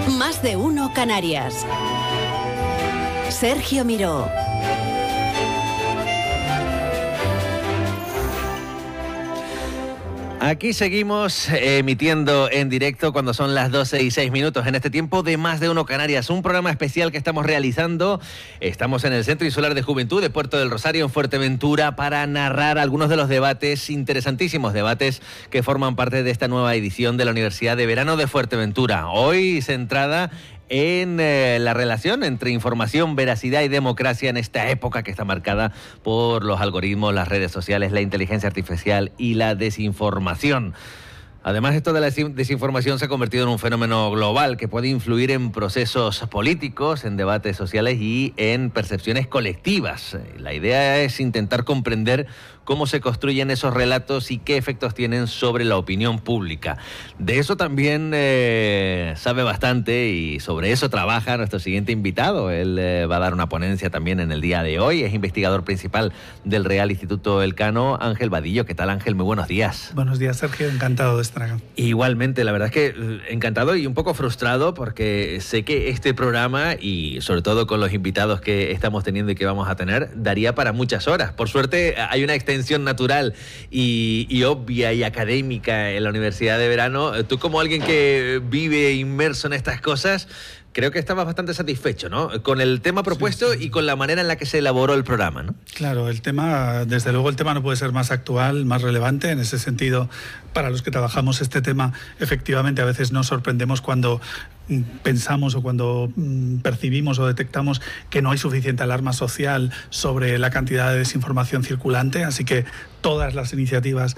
Más de uno Canarias. Sergio Miró. Aquí seguimos emitiendo en directo cuando son las 12:06 en este tiempo de Más de Uno Canarias, un programa especial que estamos realizando. Estamos en el Centro Insular de Juventud de Puerto del Rosario, en Fuerteventura, para narrar algunos de los debates, interesantísimos debates que forman parte de esta nueva edición de la Universidad de Verano de Fuerteventura. Hoy centrada en la relación entre información, veracidad y democracia en esta época que está marcada por los algoritmos, las redes sociales, la inteligencia artificial y la desinformación. Además, esto de la desinformación se ha convertido en un fenómeno global que puede influir en procesos políticos, en debates sociales y en percepciones colectivas. La idea es intentar comprender cómo se construyen esos relatos y qué efectos tienen sobre la opinión pública. De eso también sabe bastante y sobre eso trabaja nuestro siguiente invitado. Él va a dar una ponencia también en el día de hoy. Es investigador principal del Real Instituto Elcano, Ángel Vadillo. ¿Qué tal, Ángel? Muy buenos días. Buenos días, Sergio. Encantado de estar acá. Igualmente, la verdad es que encantado y un poco frustrado porque sé que este programa, y sobre todo con los invitados que estamos teniendo y que vamos a tener, daría para muchas horas. Por suerte hay una extensión natural y obvia y académica en la Universidad de Verano. Tú, como alguien que vive inmerso en estas cosas, creo que estabas bastante satisfecho, ¿no? Con el tema propuesto, sí. Y con la manera en la que se elaboró el programa, ¿no? Claro, el tema, desde luego el tema no puede ser más actual, más relevante. En ese sentido, para los que trabajamos este tema, efectivamente a veces nos sorprendemos cuando pensamos o cuando percibimos o detectamos que no hay suficiente alarma social sobre la cantidad de desinformación circulante, así que todas las iniciativas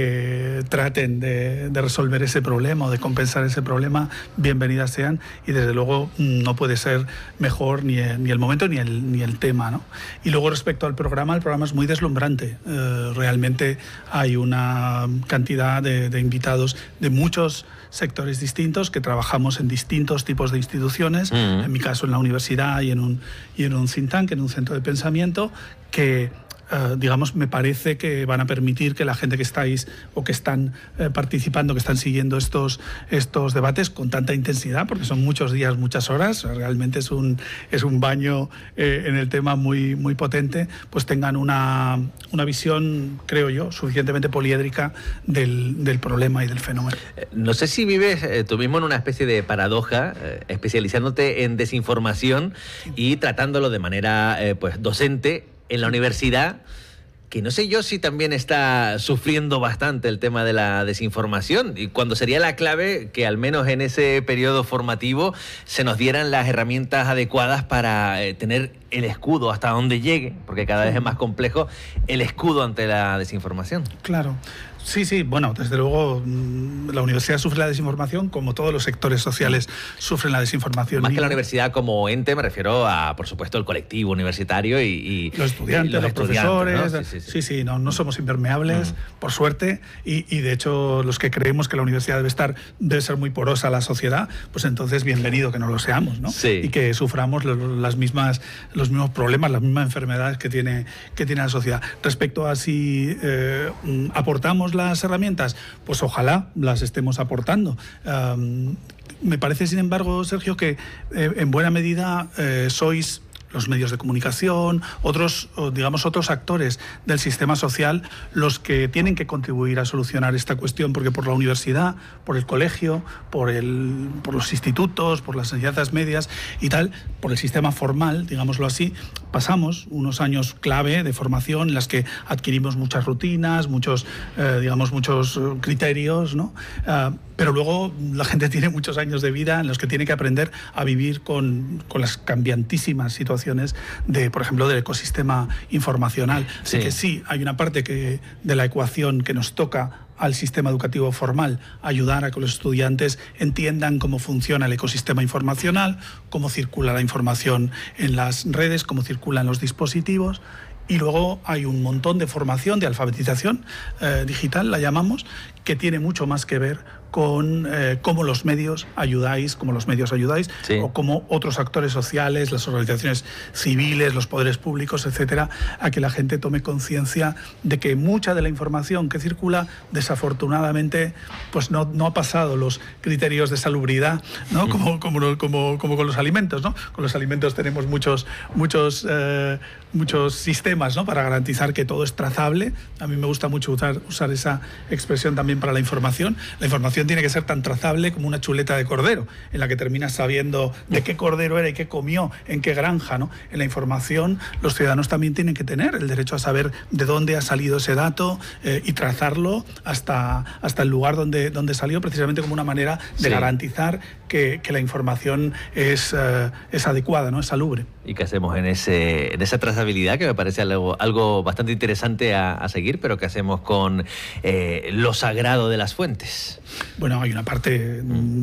que traten de resolver ese problema o de compensar ese problema, bienvenidas sean, y desde luego no puede ser mejor ni el momento ni el tema, ¿no? Y luego, respecto al programa, el programa es muy deslumbrante. Realmente hay una cantidad de invitados de muchos sectores distintos que trabajamos en distintos tipos de instituciones, en mi caso en la universidad y en un think tank, en un centro de pensamiento, que digamos, me parece que van a permitir que la gente que estáis o que están participando, que están siguiendo estos debates con tanta intensidad, porque son muchos días, muchas horas, realmente es un baño en el tema muy, muy potente, pues tengan una visión, creo yo, suficientemente poliédrica del problema y del fenómeno. No sé si vives tú mismo en una especie de paradoja, especializándote en desinformación y tratándolo de manera pues docente en la universidad, que no sé yo si también está sufriendo bastante el tema de la desinformación, y cuando sería la clave que al menos en ese periodo formativo se nos dieran las herramientas adecuadas para tener el escudo hasta donde llegue, porque cada vez es más complejo el escudo ante la desinformación. Claro. Sí, bueno, desde luego la universidad sufre la desinformación como todos los sectores sociales sufren la desinformación. Más que la universidad como ente, me refiero a, por supuesto, el colectivo universitario y los estudiantes, los profesores, ¿no? Sí, no somos impermeables, por suerte, y de hecho los que creemos que la universidad debe ser muy porosa a la sociedad, pues entonces bienvenido que no lo seamos, ¿no? Sí. Y que suframos los mismos problemas, las mismas enfermedades que tiene la sociedad. Respecto a si aportamos las herramientas, pues ojalá las estemos aportando. Me parece, sin embargo, Sergio, que en buena medida sois los medios de comunicación, otros actores del sistema social, los que tienen que contribuir a solucionar esta cuestión, porque por la universidad, por el colegio, por los institutos, por las enseñanzas medias y tal, por el sistema formal, digámoslo así, pasamos unos años clave de formación en las que adquirimos muchas rutinas, muchos criterios, ¿no? Pero luego la gente tiene muchos años de vida en los que tiene que aprender a vivir con las cambiantísimas situaciones por ejemplo, del ecosistema informacional. Sí. Así que sí, hay una parte de la ecuación que nos toca al sistema educativo formal, ayudar a que los estudiantes entiendan cómo funciona el ecosistema informacional, cómo circula la información en las redes, cómo circulan los dispositivos. Y luego hay un montón de formación, de alfabetización digital, la llamamos, que tiene mucho más que ver con cómo los medios ayudáis, sí, o cómo otros actores sociales, las organizaciones civiles, los poderes públicos, etcétera, a que la gente tome conciencia de que mucha de la información que circula, desafortunadamente, pues no ha pasado los criterios de salubridad, ¿no? Como con los alimentos, ¿no? Con los alimentos tenemos muchos sistemas, ¿no? Para garantizar que todo es trazable. A mí me gusta mucho usar esa expresión también para la información. La información tiene que ser tan trazable como una chuleta de cordero, en la que terminas sabiendo de qué cordero era y qué comió, en qué granja, ¿no? En la información, los ciudadanos también tienen que tener el derecho a saber de dónde ha salido ese dato y trazarlo hasta el lugar donde salió, precisamente como una manera de garantizar que la información es adecuada, ¿no? Es salubre. ¿Y qué hacemos en esa trazabilidad, que me parece algo bastante interesante a seguir, pero qué hacemos con lo sagrado de las fuentes? Bueno, hay una parte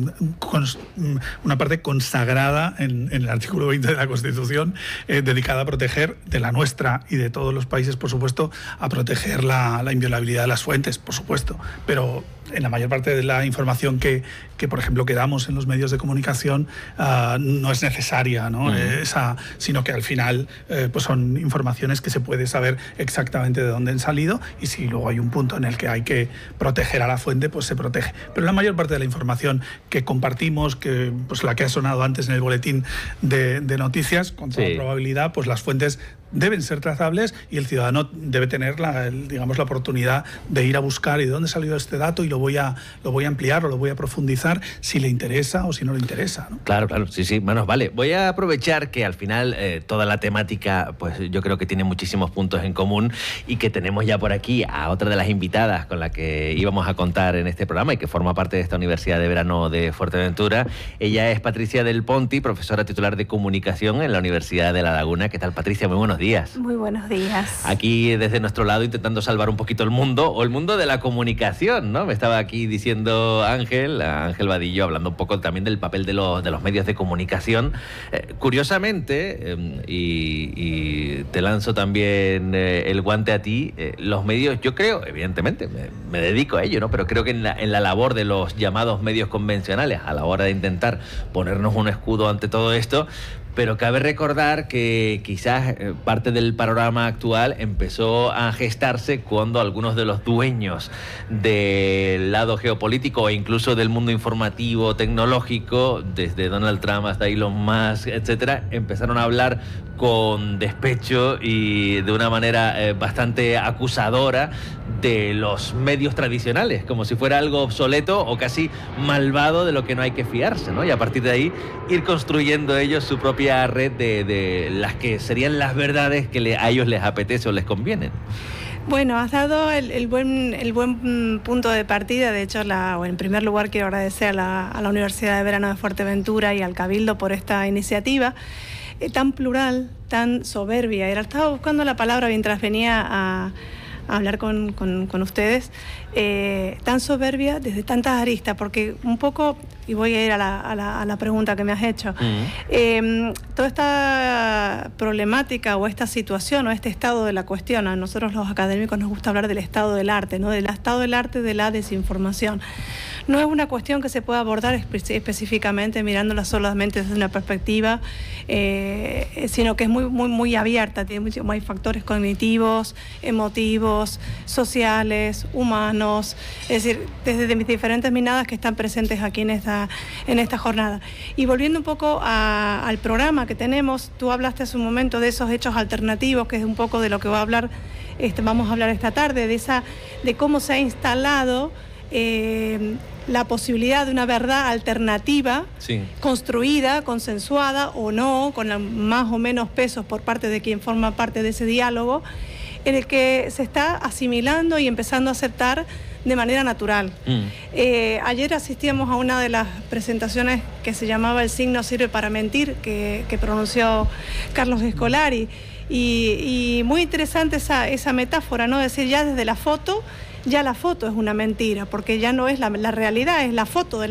consagrada en el artículo 20 de la Constitución dedicada a proteger, de la nuestra y de todos los países, por supuesto, a proteger la inviolabilidad de las fuentes, por supuesto. Pero en la mayor parte de la información que por ejemplo, que damos en los medios de comunicación no es necesaria, ¿no? Sino que al final pues son informaciones que se puede saber exactamente de dónde han salido, y si luego hay un punto en el que hay que proteger a la fuente, pues se protege. Pero la mayor parte de la información que compartimos, pues la que ha sonado antes en el boletín de noticias, con toda probabilidad, pues las fuentes deben ser trazables y el ciudadano debe tener la oportunidad de ir a buscar y de dónde ha salido este dato, y lo voy a ampliar o lo voy a profundizar si le interesa o si no le interesa, ¿no? Claro, sí, manos vale. Voy a aprovechar que al final toda la temática, pues yo creo que tiene muchísimos puntos en común, y que tenemos ya por aquí a otra de las invitadas con la que íbamos a contar en este programa y que forma parte de esta Universidad de Verano de Fuerteventura. Ella es Patricia Del Ponti, profesora titular de Comunicación en la Universidad de La Laguna. ¿Qué tal, Patricia? Muy buenos días. Muy buenos días. Aquí desde nuestro lado intentando salvar un poquito el mundo de la comunicación, ¿no? Me estaba aquí diciendo Ángel Vadillo, hablando un poco también del papel de los medios de comunicación. Curiosamente, y te lanzo también el guante a ti, los medios, yo creo, evidentemente, me dedico a ello, ¿no? Pero creo que en la labor de los llamados medios convencionales, a la hora de intentar ponernos un escudo ante todo esto, pero cabe recordar que quizás parte del panorama actual empezó a gestarse cuando algunos de los dueños del lado geopolítico e incluso del mundo informativo, tecnológico, desde Donald Trump hasta Elon Musk, etcétera, empezaron a hablar con despecho y de una manera bastante acusadora de los medios tradicionales, como si fuera algo obsoleto o casi malvado de lo que no hay que fiarse, ¿no? Y a partir de ahí ir construyendo ellos su propia red de las que serían las verdades que a ellos les apetece o les convienen. Bueno, has dado el buen punto de partida. De hecho, en primer lugar quiero agradecer a la Universidad de Verano de Fuerteventura y al Cabildo por esta iniciativa tan plural, tan soberbia. Estaba buscando la palabra mientras venía a hablar con ustedes, tan soberbia desde tantas aristas, porque un poco, y voy a ir a la pregunta que me has hecho, toda esta problemática o esta situación o este estado de la cuestión, a nosotros los académicos nos gusta hablar del estado del arte, ¿no? Del estado del arte de la desinformación. No es una cuestión que se pueda abordar específicamente mirándola solamente desde una perspectiva, sino que es muy abierta, hay factores cognitivos, emotivos, sociales, humanos, es decir, desde mis diferentes miradas que están presentes aquí en esta jornada. Y volviendo un poco al programa que tenemos, tú hablaste hace un momento de esos hechos alternativos, que es un poco de lo que vamos a hablar esta tarde, de cómo se ha instalado la posibilidad de una verdad alternativa, construida, consensuada o no, con más o menos pesos por parte de quien forma parte de ese diálogo, en el que se está asimilando y empezando a aceptar de manera natural. Ayer asistíamos a una de las presentaciones que se llamaba El signo sirve para mentir, que pronunció Carlos Escolari, y muy interesante esa metáfora, ¿no? Es decir, ya desde la foto, ya la foto es una mentira, porque ya no es la realidad, es la foto de